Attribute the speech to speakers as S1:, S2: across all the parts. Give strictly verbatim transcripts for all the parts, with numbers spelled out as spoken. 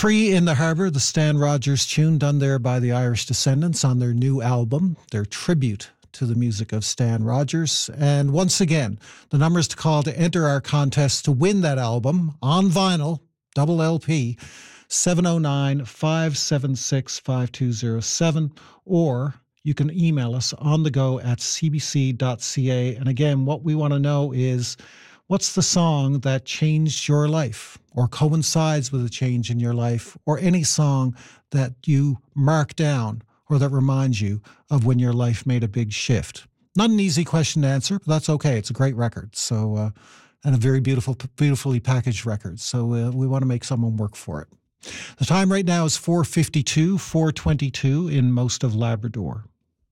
S1: Tree in the Harbour, the Stan Rogers tune done there by the Irish Descendants on their new album, their tribute to the music of Stan Rogers. And once again, the numbers to call to enter our contest to win that album on vinyl, double L P, seven oh nine, five seven six, five two oh seven, or you can email us on the go at c b c dot c a. And again, what we want to know is, what's the song that changed your life or coincides with a change in your life, or any song that you mark down or that reminds you of when your life made a big shift? Not an easy question to answer, but that's okay. It's a great record. So, uh, and a very beautiful, beautifully packaged record. So uh, we want to make someone work for it. The time right now is four fifty-two, four twenty-two in most of Labrador.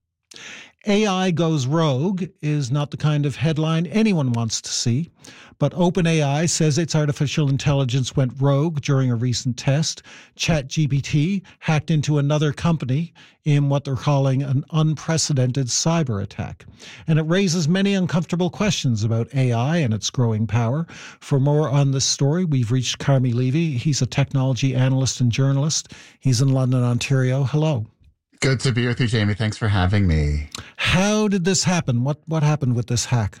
S1: A I goes rogue is not the kind of headline anyone wants to see, but OpenAI says its artificial intelligence went rogue during a recent test. ChatGPT hacked into another company in what they're calling an unprecedented cyber attack. And it raises many uncomfortable questions about A I and its growing power. For more on this story, we've reached Carmi Levy. He's a technology analyst and journalist. He's in London, Ontario. Hello.
S2: Good to be with you, Jamie. Thanks for having me.
S1: How did this happen? What what happened with this hack?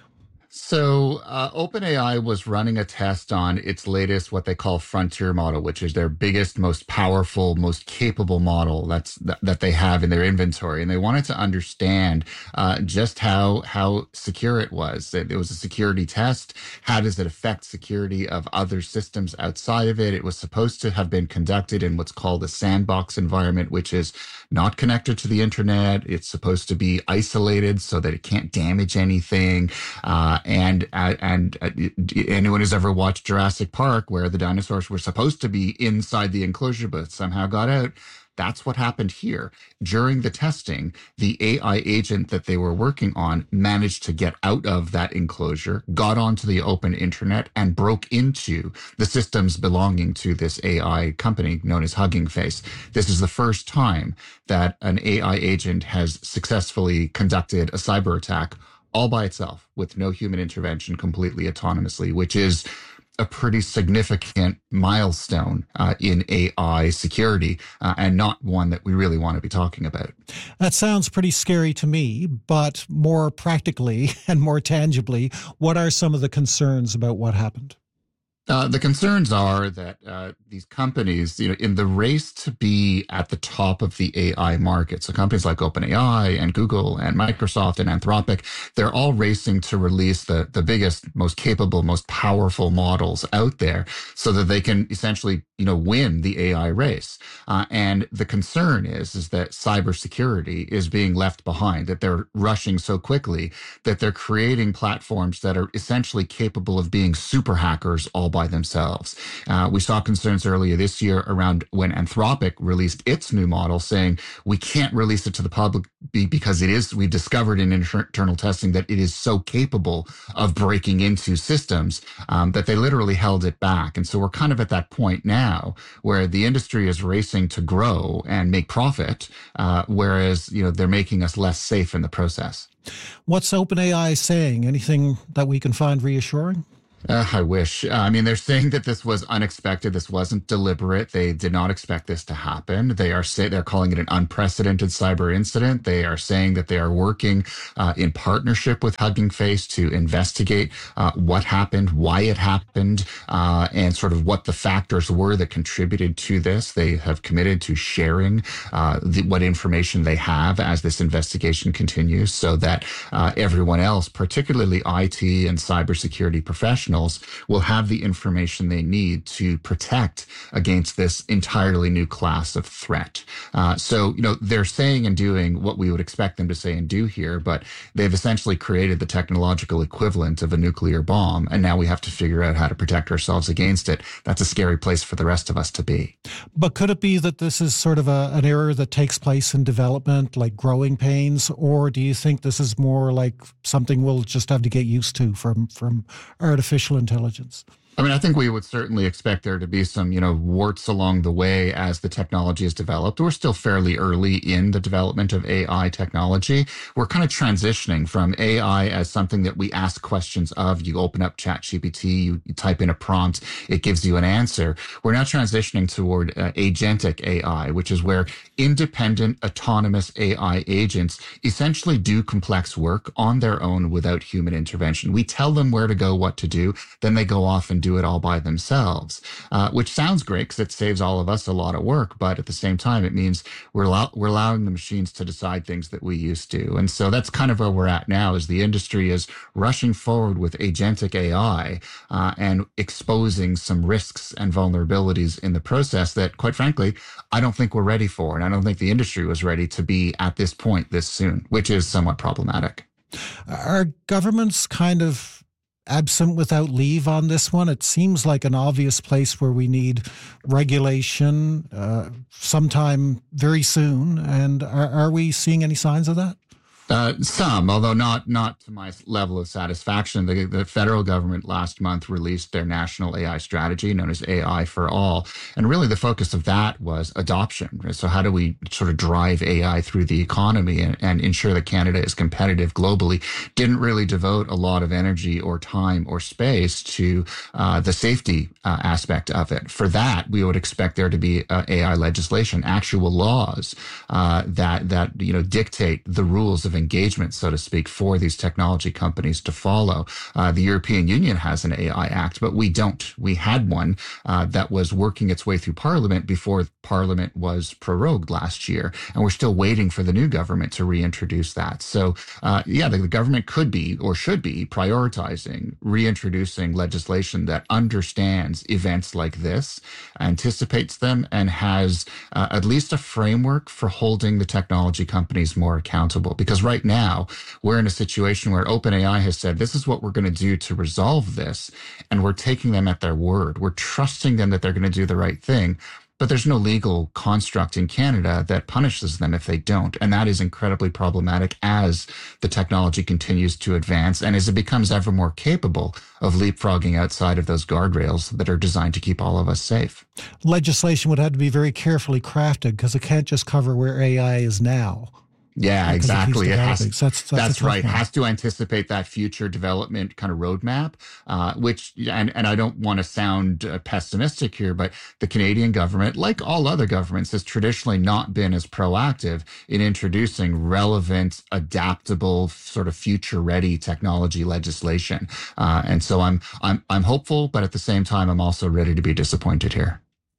S2: So uh, OpenAI was running a test on its latest, what they call frontier model, which is their biggest, most powerful, most capable model that's that, that they have in their inventory. And they wanted to understand uh, just how how secure it was. It, it was a security test. How does it affect security of other systems outside of it? It was supposed to have been conducted in what's called a sandbox environment, which is not connected to the internet. It's supposed to be isolated so that it can't damage anything. Uh, and uh, and uh, anyone who's ever watched Jurassic Park, where the dinosaurs were supposed to be inside the enclosure but somehow got out, that's what happened here. During the testing, the A I agent that they were working on managed to get out of that enclosure, got onto the open internet, and broke into the systems belonging to this A I company known as Hugging Face. This is the first time that an A I agent has successfully conducted a cyber attack all by itself with no human intervention, completely autonomously, which is a pretty significant milestone uh, in A I security uh, and not one that we really want to be talking about.
S1: That sounds pretty scary to me, but more practically and more tangibly, what are some of the concerns about what happened?
S2: Uh, the concerns are that uh, these companies, you know, in the race to be at the top of the A I market, so companies like OpenAI and Google and Microsoft and Anthropic, they're all racing to release the, the biggest, most capable, most powerful models out there so that they can essentially, you know, win the A I race. Uh, and the concern is, is that cybersecurity is being left behind, that they're rushing so quickly that they're creating platforms that are essentially capable of being super hackers all by themselves. Uh, we saw concerns earlier this year around when Anthropic released its new model, saying we can't release it to the public because it is, we discovered in internal testing that it is so capable of breaking into systems um, that they literally held it back. And so we're kind of at that point now where the industry is racing to grow and make profit, uh, whereas, you know, they're making us less safe in the process.
S1: What's OpenAI saying? Anything that we can find reassuring?
S2: Uh, I wish. Uh, I mean, they're saying that this was unexpected. This wasn't deliberate. They did not expect this to happen. They are say they're calling it an unprecedented cyber incident. They are saying that they are working uh, in partnership with Hugging Face to investigate uh, what happened, why it happened, uh, and sort of what the factors were that contributed to this. They have committed to sharing uh, the, what information they have as this investigation continues, so that uh, everyone else, particularly I T and cybersecurity professionals, will have the information they need to protect against this entirely new class of threat. Uh, so, you know, they're saying and doing what we would expect them to say and do here, but they've essentially created the technological equivalent of a nuclear bomb, and now we have to figure out how to protect ourselves against it. That's a scary place for the rest of us to be.
S1: But could it be that this is sort of a, an error that takes place in development, like growing pains, or do you think this is more like something we'll just have to get used to from, from artificial intelligence?
S2: I mean, I think we would certainly expect there to be some, you know, warts along the way as the technology is developed. We're still fairly early in the development of A I technology. We're kind of transitioning from A I as something that we ask questions of. You open up ChatGPT, you, you type in a prompt, it gives you an answer. We're now transitioning toward uh, agentic A I, which is where independent, autonomous A I agents essentially do complex work on their own without human intervention. We tell them where to go, what to do, then they go off and do it all by themselves, uh, which sounds great because it saves all of us a lot of work. But at the same time, it means we're, allow- we're allowing the machines to decide things that we used to. And so that's kind of where we're at now, is the industry is rushing forward with agentic A I uh, and exposing some risks and vulnerabilities in the process that, quite frankly, I don't think we're ready for. And I don't think the industry was ready to be at this point this soon, which is somewhat problematic.
S1: Are governments kind of absent without leave on this one? It seems like an obvious place where we need regulation uh, sometime very soon. And are, are we seeing any signs of that?
S2: Uh, some, although not not to my level of satisfaction. The, the federal government last month released their national A I strategy known as A I for All. And really the focus of that was adoption. So how do we sort of drive A I through the economy and, and ensure that Canada is competitive globally? Didn't really devote a lot of energy or time or space to uh, the safety uh, aspect of it. For that, we would expect there to be uh, A I legislation, actual laws uh, that, that you know dictate the rules of engagement, so to speak, for these technology companies to follow. Uh, the European Union has an A I Act, but we don't. We had one uh, that was working its way through Parliament before Parliament was prorogued last year, and we're still waiting for the new government to reintroduce that. So, uh, yeah, the, the government could be or should be prioritizing reintroducing legislation that understands events like this, anticipates them, and has uh, at least a framework for holding the technology companies more accountable. Because right now, we're in a situation where OpenAI has said, this is what we're going to do to resolve this. And we're taking them at their word. We're trusting them that they're going to do the right thing. But there's no legal construct in Canada that punishes them if they don't. And that is incredibly problematic as the technology continues to advance and as it becomes ever more capable of leapfrogging outside of those guardrails that are designed to keep all of us safe.
S1: Legislation would have to be very carefully crafted because it can't just cover where A I is now.
S2: Yeah, exactly. It has,
S1: so that's that's,
S2: that's right.
S1: One.
S2: Has to anticipate that future development kind of roadmap, uh, which, and, and I don't want to sound uh, pessimistic here, but the Canadian government, like all other governments, has traditionally not been as proactive in introducing relevant, adaptable, sort of future-ready technology legislation. Uh, and so I'm I'm I'm hopeful, but at the same time, I'm also ready to be disappointed here.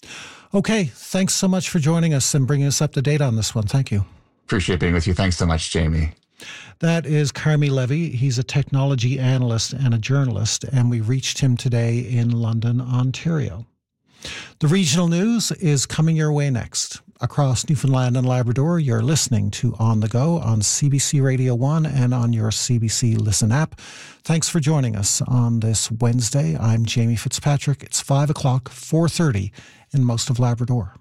S1: Okay, thanks so much for joining us and bringing us up to date on this one. Thank you.
S2: Appreciate being with you. Thanks so much, Jamie.
S1: That is Carmi Levy. He's a technology analyst and a journalist, and we reached him today in London, Ontario. The regional news is coming your way next. Across Newfoundland and Labrador, you're listening to On the Go on C B C Radio one and on your C B C Listen app. Thanks for joining us on this Wednesday. I'm Jamie Fitzpatrick. It's five o'clock, four thirty in most of Labrador.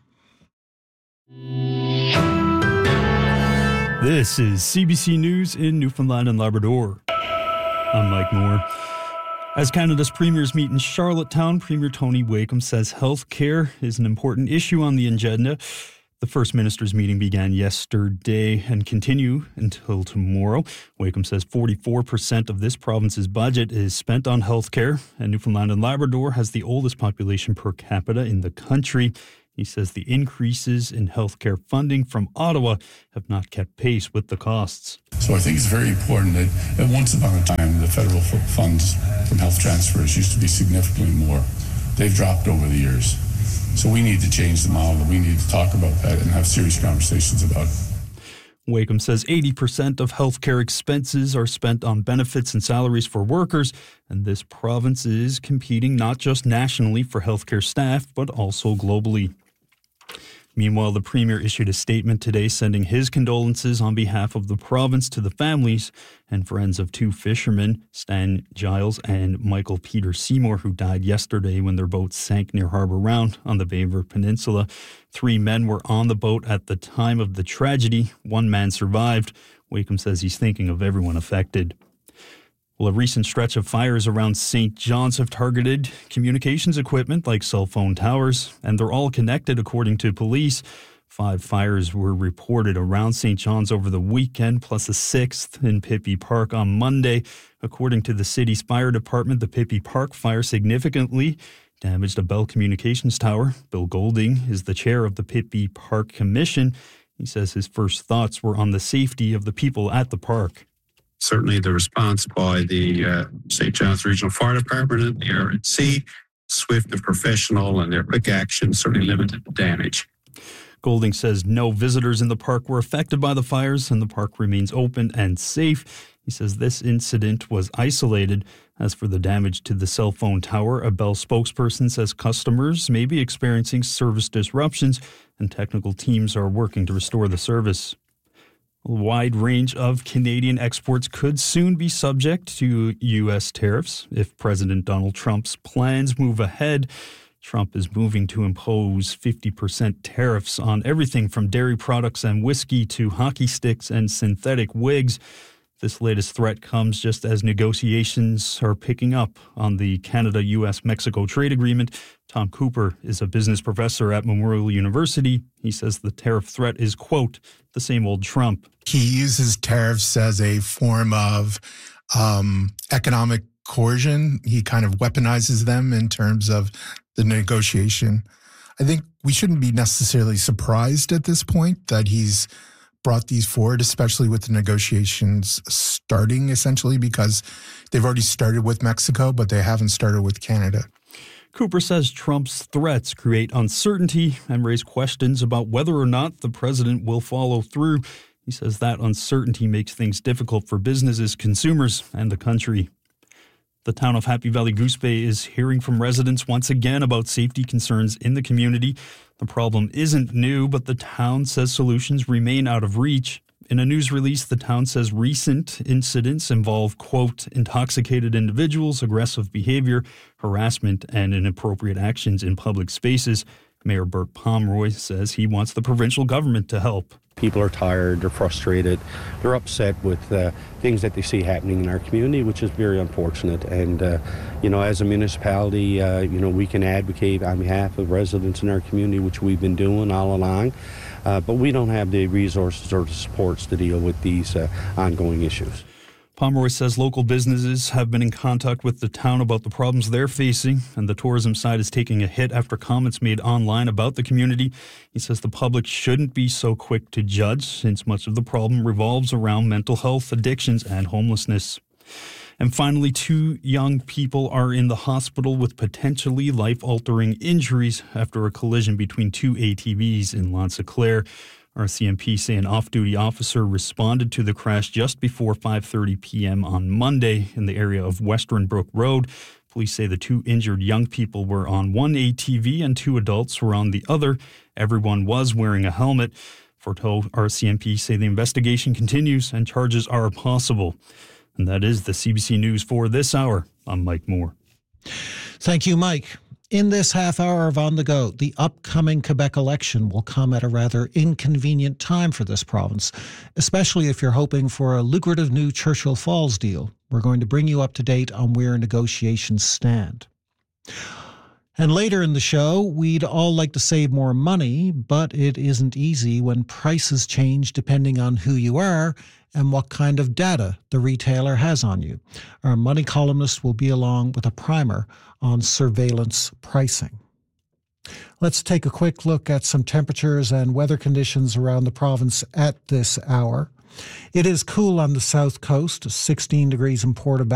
S3: This is C B C News in Newfoundland and Labrador. I'm Mike Moore. As Canada's premiers meet in Charlottetown, Premier Tony Wakeham says health care is an important issue on the agenda. The First Minister's meeting began yesterday and continue until tomorrow. Wakeham says forty-four percent of this province's budget is spent on health care, and Newfoundland and Labrador has the oldest population per capita in the country. He says the increases in healthcare funding from Ottawa have not kept pace with the costs.
S4: So I think it's very important that, that once upon a time, the federal funds from health transfers used to be significantly more. They've dropped over the years. So we need to change the model. We need to talk about that and have serious conversations about it.
S3: Wakeham says eighty percent of healthcare expenses are spent on benefits and salaries for workers, and this province is competing not just nationally for healthcare staff, but also globally. Meanwhile, the Premier issued a statement today sending his condolences on behalf of the province to the families and friends of two fishermen, Stan Giles and Michael Peter Seymour, who died yesterday when their boat sank near Harbour Round on the Bainbridge Peninsula. Three men were on the boat at the time of the tragedy. One man survived. Wakeham says he's thinking of everyone affected. Well, a recent stretch of fires around Saint John's have targeted communications equipment like cell phone towers, and they're all connected according to police. Five fires were reported around Saint John's over the weekend, plus a sixth in Pippy Park on Monday. According to the city's fire department, the Pippy Park fire significantly damaged a Bell Communications tower. Bill Golding is the chair of the Pippy Park Commission. He says his first thoughts were on the safety of the people at the park.
S5: Certainly the response by the uh, Saint John's Regional Fire Department and the R N C, swift and professional, and their quick action certainly limited the damage.
S3: Golding says no visitors in the park were affected by the fires and the park remains open and safe. He says this incident was isolated. As for the damage to the cell phone tower, a Bell spokesperson says customers may be experiencing service disruptions and technical teams are working to restore the service. A wide range of Canadian exports could soon be subject to U S tariffs if President Donald Trump's plans move ahead. Trump is moving to impose fifty percent tariffs on everything from dairy products and whiskey to hockey sticks and synthetic wigs. This latest threat comes just as negotiations are picking up on the Canada-U S Mexico trade agreement. Tom Cooper is a business professor at Memorial University. He says the tariff threat is, quote, the same old Trump.
S6: He uses tariffs as a form of um, economic coercion. He kind of weaponizes them in terms of the negotiation. I think we shouldn't be necessarily surprised at this point that he's brought these forward, especially with the negotiations starting essentially because they've already started with Mexico, but they haven't started with Canada.
S3: Cooper says Trump's threats create uncertainty and raise questions about whether or not the president will follow through. He says that uncertainty makes things difficult for businesses, consumers, and the country. The town of Happy Valley Goose Bay is hearing from residents once again about safety concerns in the community. The problem isn't new, but the town says solutions remain out of reach. In a news release, the town says recent incidents involve, quote, intoxicated individuals, aggressive behavior, harassment, and inappropriate actions in public spaces. Mayor Burt Pomeroy says he wants the provincial government to help.
S7: People are tired, they're frustrated, they're upset with uh, things that they see happening in our community, which is very unfortunate. And, uh, you know, as a municipality, uh, you know, we can advocate on behalf of residents in our community, which we've been doing all along. Uh, but we don't have the resources or the supports to deal with these uh, ongoing issues.
S3: Pomeroy says local businesses have been in contact with the town about the problems they're facing, and the tourism side is taking a hit after comments made online about the community. He says the public shouldn't be so quick to judge, since much of the problem revolves around mental health, addictions, and homelessness. And finally, two young people are in the hospital with potentially life-altering injuries after a collision between two A T Vs in L'Anse-Claire. R C M P say an off-duty officer responded to the crash just before five thirty p.m. on Monday in the area of Western Brook Road. Police say the two injured young people were on one A T V and two adults were on the other. Everyone was wearing a helmet. Forteau R C M P say the investigation continues and charges are possible. And that is the C B C News for this hour. I'm Mike Moore.
S1: Thank you, Mike. In this half hour of On the Go, the upcoming Quebec election will come at a rather inconvenient time for this province, especially if you're hoping for a lucrative new Churchill Falls deal. We're going to bring you up to date on where negotiations stand. And later in the show, we'd all like to save more money, but it isn't easy when prices change depending on who you are and what kind of data the retailer has on you. Our money columnist will be along with a primer on surveillance pricing. Let's take a quick look at some temperatures and weather conditions around the province at this hour. It is cool on the south coast, sixteen degrees in Portabac.